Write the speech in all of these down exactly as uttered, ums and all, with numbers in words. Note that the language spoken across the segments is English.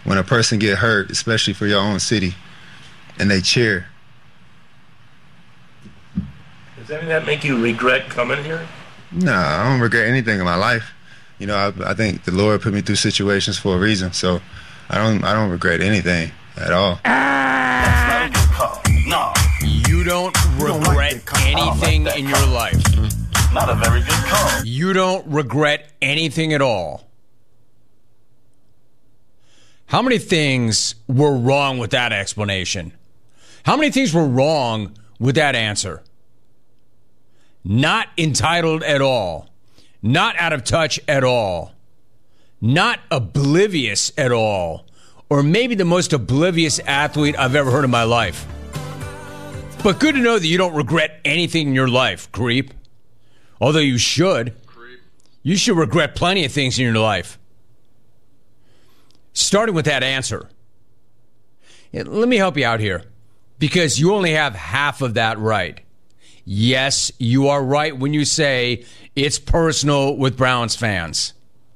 when a person get hurt, especially for your own city, and they cheer. Does any of that make you regret coming here? No, I don't regret anything in my life. You know, I, I think the Lord put me through situations for a reason, so I don't I don't regret anything at all. That's not a good call. No. You don't regret you don't like anything like in call. your life. Not a very good call. You don't regret anything at all. How many things were wrong with that explanation? How many things were wrong with that answer? Not entitled at all. Not out of touch at all. Not oblivious at all. Or maybe the most oblivious athlete I've ever heard in my life. But good to know that you don't regret anything in your life, creep. Although you should. Creep. You should regret plenty of things in your life. Starting with that answer. Let me help you out here. Because you only have half of that right. Yes, you are right when you say it's personal with Browns fans.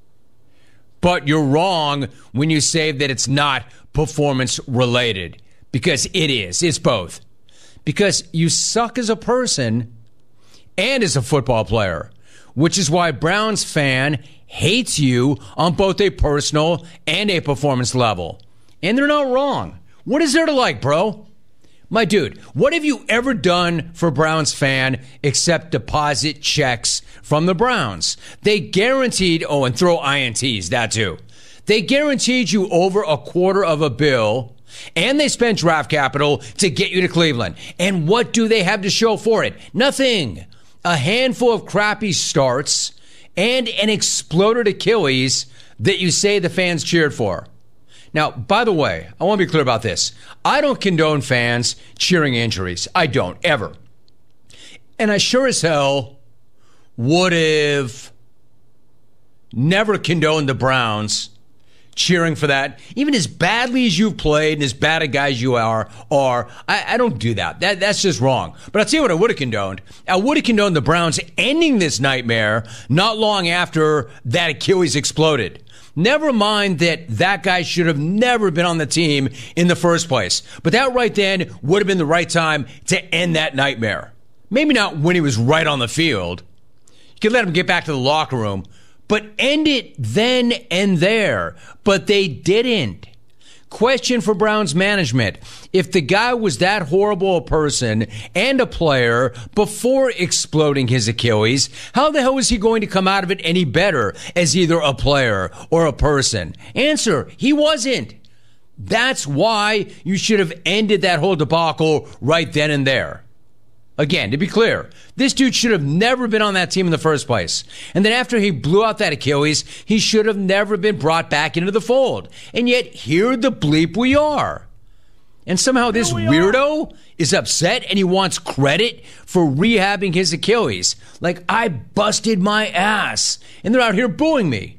But you're wrong when you say that it's not performance related. Because it is. It's both. Because you suck as a person and as a football player. Which is why Browns fan hates you on both a personal and a performance level. And they're not wrong. What is there to like, bro? My dude, what have you ever done for Browns fan except deposit checks from the Browns? They guaranteed, oh, and throw I N Ts, that too. They guaranteed you over a quarter of a bill, and they spent draft capital to get you to Cleveland. And what do they have to show for it? Nothing. A handful of crappy starts and an exploded Achilles that you say the fans cheered for. Now, by the way, I want to be clear about this. I don't condone fans cheering injuries. I don't, ever. And I sure as hell would have never condoned the Browns cheering for that. Even as badly as you've played and as bad a guys you are, are I, I don't do that. that. That's just wrong. But I'll tell you what I would have condoned. I would have condoned the Browns ending this nightmare not long after that Achilles exploded. Never mind that that guy should have never been on the team in the first place. But that right then would have been the right time to end that nightmare. Maybe not when he was right on the field. You could let him get back to the locker room. But end it then and there. But they didn't. Question for Browns management. If the guy was that horrible a person and a player before exploding his Achilles, how the hell was he going to come out of it any better as either a player or a person? Answer, he wasn't. That's why you should have ended that whole debacle right then and there. Again, to be clear, this dude should have never been on that team in the first place. And then after he blew out that Achilles, he should have never been brought back into the fold. And yet, here the bleep we are. And somehow this weirdo is upset and he wants credit for rehabbing his Achilles. Like, I busted my ass. And they're out here booing me.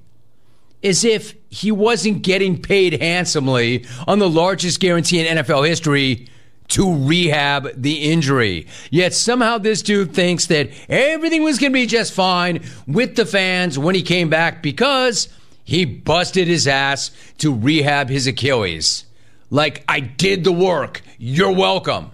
As if he wasn't getting paid handsomely on the largest guarantee in N F L history to rehab the injury. Yet somehow this dude thinks that everything was going to be just fine with the fans when he came back because he busted his ass to rehab his Achilles. Like, I did the work. You're welcome.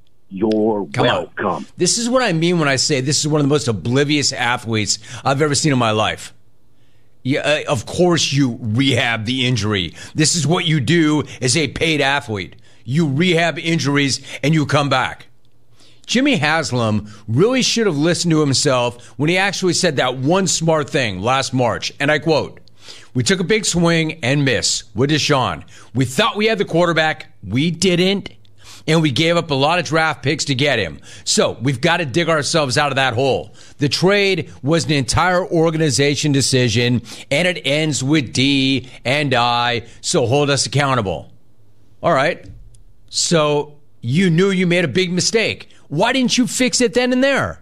You're Come welcome. On. This is what I mean when I say this is one of the most oblivious athletes I've ever seen in my life. Yeah, uh, of course you rehab the injury. This is what you do as a paid athlete. You rehab injuries, and you come back. Jimmy Haslam really should have listened to himself when he actually said that one smart thing last March, and I quote, "We took a big swing and miss with Deshaun. We thought we had the quarterback. We didn't, and we gave up a lot of draft picks to get him. So we've got to dig ourselves out of that hole. The trade was an entire organization decision, and it ends with D and I, so hold us accountable." All right. So you knew you made a big mistake. Why didn't you fix it then and there?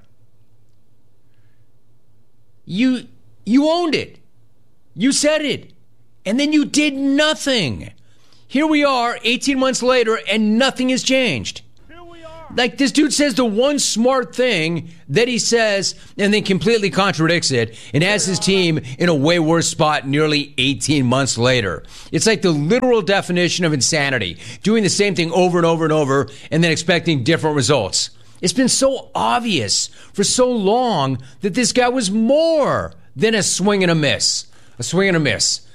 You you owned it. You said it. And then you did nothing. Here we are eighteen months later and nothing has changed. Here we are. Like, this dude says the one smart thing that he says and then completely contradicts it and has his team in a way worse spot nearly eighteen months later. It's like the literal definition of insanity, doing the same thing over and over and over and then expecting different results. It's been so obvious for so long that this guy was more than a swing and a miss. A swing and a miss.